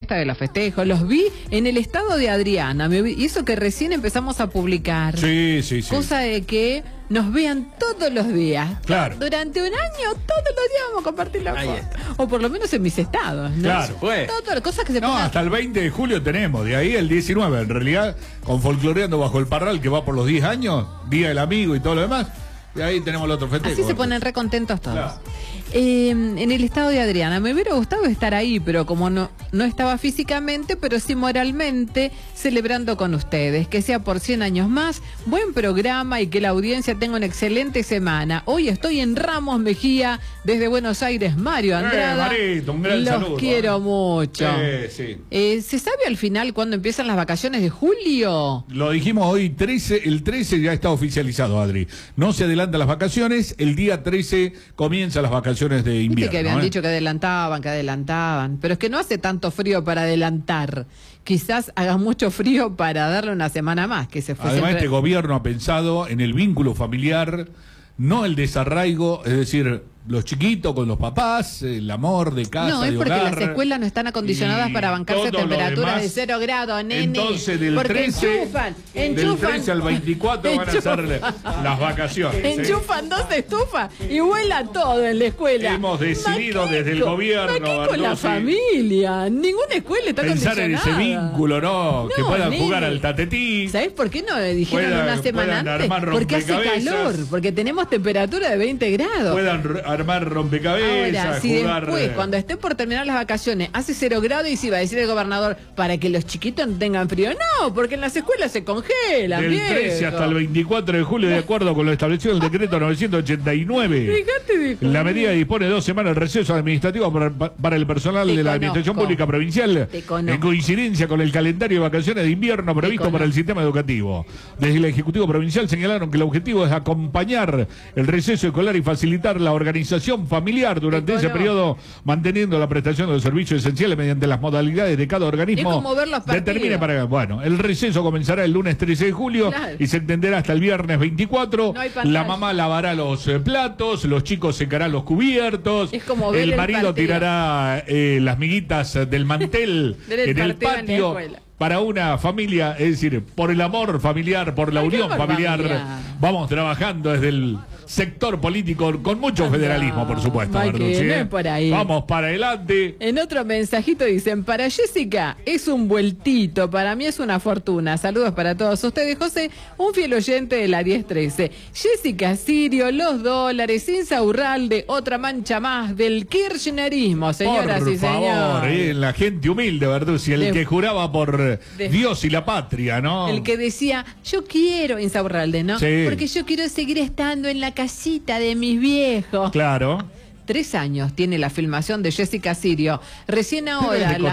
fiesta, de los festejos. Los vi en el estado de Adriana. Y eso que recién empezamos a publicar. Sí. Cosa de que nos vean todos los días. Claro. Durante un año, todos los días vamos a compartir la foto. O por lo menos en mis estados, ¿no? Claro. Todas cosas que se No, pongan... hasta el 20 de julio tenemos, de ahí el 19. En realidad, con Folcloreando Bajo el Parral, que va por los 10 años, Día del Amigo y todo lo demás, y ahí tenemos el otro festejo. Así se ponen re contentos todos. Claro. En el estado de Adriana, me hubiera gustado estar ahí, pero como no estaba físicamente, pero sí moralmente, celebrando con ustedes, que sea por 100 años más, buen programa y que la audiencia tenga una excelente semana. Hoy estoy en Ramos Mejía, desde Buenos Aires, Mario Andrada. Marito, un gran saludo. Los quiero mucho. Sí. ¿Se sabe al final cuándo empiezan las vacaciones de julio? Lo dijimos hoy, el 13 ya está oficializado, Adri. No se adelantan las vacaciones, el día 13 comienzan las vacaciones de invierno. Viste que habían dicho que adelantaban, pero es que no hace tanto frío para adelantar. Quizás haga mucho frío para darle una semana más, que se fue. Además, este gobierno ha pensado en el vínculo familiar, no el desarraigo, es decir, los chiquitos con los papás, el amor de casa, no, es de porque hogar, las escuelas no están acondicionados para bancarse temperaturas de 0 grados, nene. Entonces del porque 13 del 13 al 24 van a ser las vacaciones. Enchufan 2 estufas y vuela todo en la escuela. Hemos decidido desde el gobierno, con la familia. Ninguna escuela está pensar en ese vínculo, ¿no? Que puedan jugar al tatetí. ¿Sabés por qué no dijeron una semana antes? Porque hace calor, porque tenemos temperatura de 20 grados. Puedan armar rompecabezas, ahora, si jugar... después, cuando estén por terminar las vacaciones, hace 0 grados y si va a decir el gobernador, para que los chiquitos no tengan frío. No, porque en las escuelas se congelan. Del 13 hasta el 24 de julio, de acuerdo con lo establecido en el decreto 989. La medida dispone de 2 semanas de receso administrativo para el personal de la Administración Pública Provincial, en coincidencia con el calendario de vacaciones de invierno previsto para el sistema educativo. Desde el Ejecutivo Provincial señalaron que el objetivo es acompañar el receso escolar y facilitar la organización familiar durante ese periodo, manteniendo la prestación de los servicios esenciales mediante las modalidades de cada organismo. Es como ver los determine para... Bueno, el receso comenzará el lunes 13 de julio y se extenderá hasta el viernes 24. La mamá lavará los platos, los chicos secarán los cubiertos, es como ver el marido tirará las miguitas del mantel en el patio. Para una familia, es decir, por el amor familiar, por la unión familiar, vamos trabajando desde el sector político con mucho federalismo, por supuesto. Bertuzzi, no es por ahí. Vamos para adelante. En otro mensajito dicen, para Jessica es un vueltito, para mí es una fortuna. Saludos para todos ustedes. José, un fiel oyente de la 1013. Jessica Sirio, los dólares, Insaurralde, otra mancha más del kirchnerismo, señoras y señores. La gente humilde, Bertuzzi, el que juraba por Dios y la patria, ¿no? El que decía, yo quiero, Insaurralde, ¿no? Sí. Porque yo quiero seguir estando en la casita de mis viejos. Claro. 3 años tiene la filmación de Jessica Sirio. Recién ahora la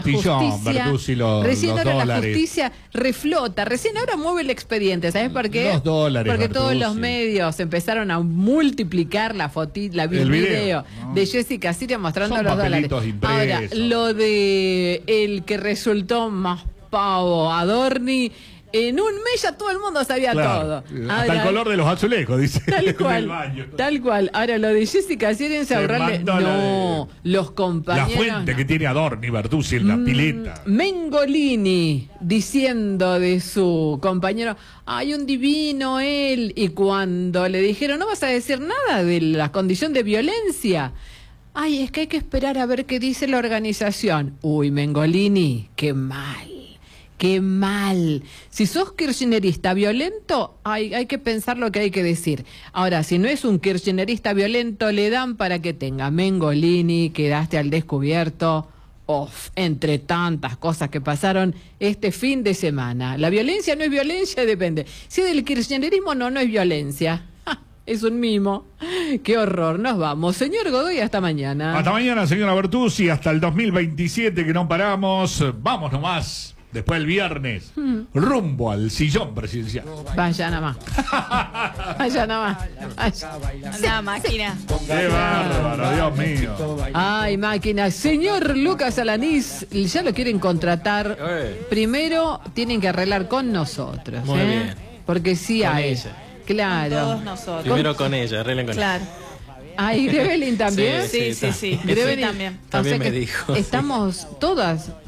justicia reflota. Recién ahora mueve el expediente. ¿Sabes por qué? $2, porque Bertuzzi. todos los medios empezaron a multiplicar el video de Jessica Sirio mostrando Son los dólares. impresos. Ahora, lo de el que resultó más pavo, Adorni, en un mes ya todo el mundo sabía todo. Hasta el color de los azulejos, dice. Tal cual. Ahora, lo de Jessica Sirio en ahorrarle. No, los compañeros. La fuente que tiene Adorni, Bertuzzi en la pileta. Mengolini diciendo de su compañero, hay un divino él. Y cuando le dijeron, no vas a decir nada de la condición de violencia. Ay, es que hay que esperar a ver qué dice la organización. Uy, Mengolini, qué mal. ¡Qué mal! Si sos kirchnerista violento, hay que pensar lo que hay que decir. Ahora, si no es un kirchnerista violento, le dan para que tenga Mengolini, quedaste al descubierto. Entre tantas cosas que pasaron este fin de semana. La violencia no es violencia, depende. Si es del kirchnerismo, no es violencia. Es un mimo. ¡Qué horror! Nos vamos. Señor Godoy, hasta mañana. Hasta mañana, señora Bertuzzi. Hasta el 2027 que no paramos. Vamos nomás. Después el viernes, rumbo al sillón presidencial. Vaya nada más. Vaya nada más. La máquina. ¡Qué bárbaro, Dios mío! Ay, máquina. Señor Lucas Alanís, ya lo quieren contratar. Primero tienen que arreglar con nosotros. Muy bien. Porque sí con hay. Ella. Claro. Con todos nosotros. Primero con ella, arreglen con ella. Claro. ¿Y Grevelin también? Sí. Grevelin también. También o sea me dijo. Estamos todas.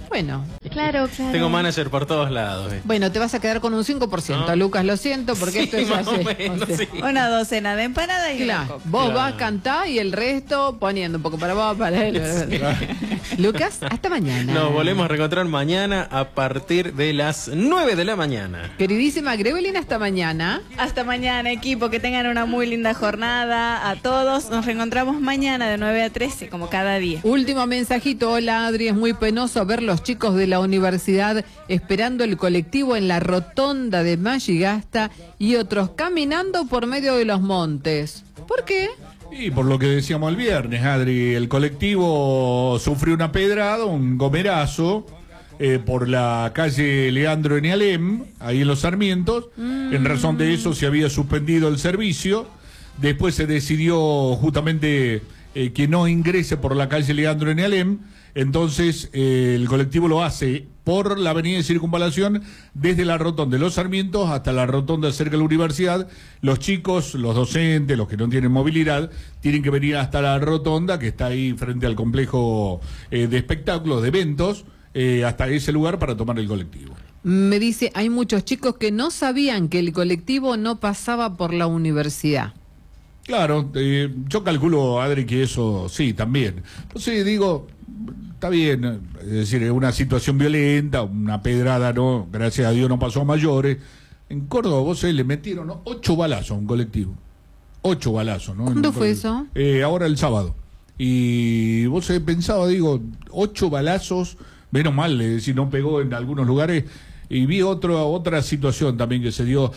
Bueno. Claro. Tengo manager por todos lados. Bueno, te vas a quedar con un 5%, ¿no? Lucas, lo siento, porque esto es así. Una docena de empanadas y claro. Vos vas a cantar y el resto poniendo un poco para vos, para él. Lucas, hasta mañana. Nos volvemos a reencontrar mañana a partir de las 9 de la mañana. Queridísima Grevelin, hasta mañana. Hasta mañana, equipo. Que tengan una muy linda jornada a todos. Nos reencontramos mañana de 9 a 13, como cada día. Último mensajito. Hola, Adri. Es muy penoso ver los chicos de la universidad esperando el colectivo en la rotonda de Mayigasta y otros caminando por medio de los montes. ¿Por qué? Y por lo que decíamos el viernes, Adri, el colectivo sufrió una pedrada, un gomerazo, por la calle Leandro Enealem, ahí en Los Sarmientos. En razón de eso se había suspendido el servicio. Después se decidió justamente que no ingrese por la calle Leandro Enealem. Entonces el colectivo lo hace por la avenida de Circunvalación desde la rotonda de Los Sarmientos hasta la rotonda cerca de la universidad. Los chicos, los docentes, los que no tienen movilidad, tienen que venir hasta la rotonda que está ahí frente al complejo de espectáculos, de eventos, hasta ese lugar para tomar el colectivo. Me dice, hay muchos chicos que no sabían que el colectivo no pasaba por la universidad. Claro, yo calculo, Adri, que eso sí, también. Entonces digo, está bien, es decir, es una situación violenta, una pedrada, no, gracias a Dios no pasó a mayores. En Córdoba, vos le metieron, ¿no?, 8 balazos a un colectivo. 8 balazos, ¿no? ¿Cuándo fue eso? Ahora el sábado. Y vos pensaba, digo, 8 balazos, menos mal, es decir, no pegó en algunos lugares. Y vi otra situación también que se dio,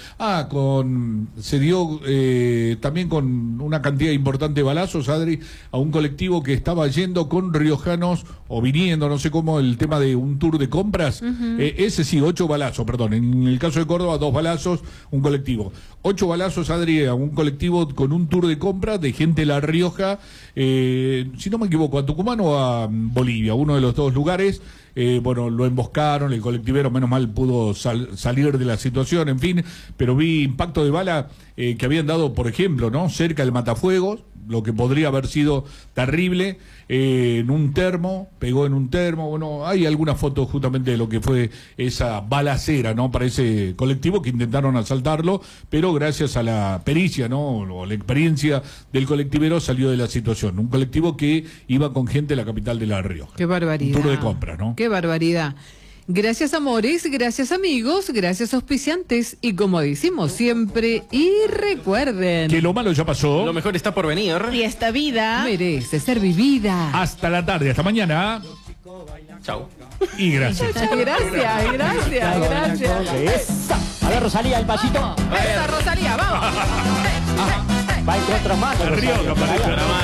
también con una cantidad importante de balazos, Adri, a un colectivo que estaba yendo con riojanos, o viniendo, no sé cómo, el tema de un tour de compras. Ese sí, 8 balazos, perdón. En el caso de Córdoba, 2 balazos, un colectivo. 8 balazos, Adri, a un colectivo con un tour de compras de gente de La Rioja, si no me equivoco, a Tucumán o a Bolivia, uno de los dos lugares. Bueno, lo emboscaron, el colectivero menos mal pudo salir de la situación, en fin, pero vi impacto de bala que habían dado, por ejemplo, ¿no?, cerca del Matafuegos, lo que podría haber sido terrible, en un termo, pegó en un termo. Bueno, hay algunas fotos justamente de lo que fue esa balacera, ¿no?, para ese colectivo que intentaron asaltarlo, pero gracias a la pericia, ¿no?, o la experiencia del colectivero salió de la situación. Un colectivo que iba con gente de la capital de La Rioja. Qué barbaridad. Un tour de compras, ¿no? Qué barbaridad. Gracias, amores, gracias, amigos, gracias, auspiciantes, y como decimos siempre, y recuerden que lo malo ya pasó, lo mejor está por venir, y esta vida merece ser vivida. Hasta la tarde, hasta mañana. Chau. Y gracias. Gracias. A ver, Rosalía, el pasito. Esa, Rosalía, vamos. Va en contra más. Arriba,